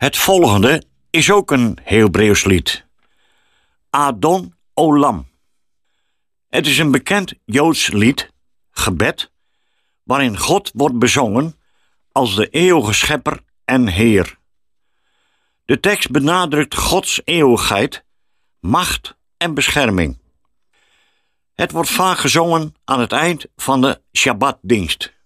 Het volgende is ook een Hebreeuws lied. Adon Olam. Het is een bekend Joods lied, gebed, waarin God wordt bezongen als de eeuwige schepper en Heer. De tekst benadrukt Gods eeuwigheid, macht en bescherming. Het wordt vaak gezongen aan het eind van de Shabbatdienst.